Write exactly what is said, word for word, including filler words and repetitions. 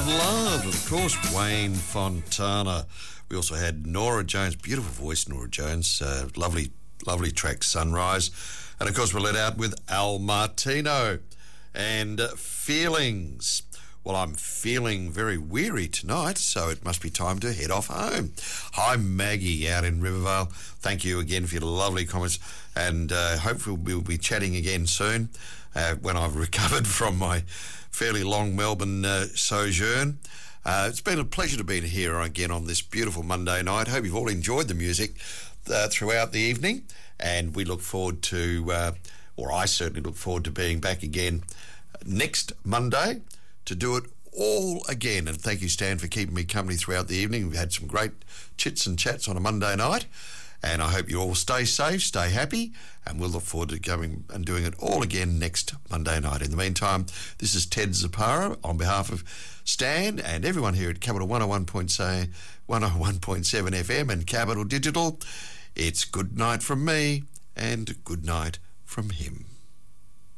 Love, of course, Wayne Fontana. We also had Norah Jones, beautiful voice, Norah Jones, uh, lovely, lovely track, Sunrise. And of course, we're let out with Al Martino and uh, Feelings. Well, I'm feeling very weary tonight, so it must be time to head off home. Hi, Maggie out in Rivervale. Thank you again for your lovely comments, and uh, hopefully we'll be chatting again soon uh, when I've recovered from my fairly long Melbourne uh, sojourn. Uh, it's been a pleasure to be here again on this beautiful Monday night. Hope you've all enjoyed the music uh, throughout the evening, and we look forward to, uh, or I certainly look forward to being back again next Monday to do it all again. And thank you, Stan, for keeping me company throughout the evening. We've had some great chits and chats on a Monday night, and I hope you all stay safe, stay happy, and we'll look forward to going and doing it all again next Monday night. In the meantime, this is Ted Zapara on behalf of Stan and everyone here at Capital one oh one point seven F M and Capital Digital. It's good night from me and good night from him.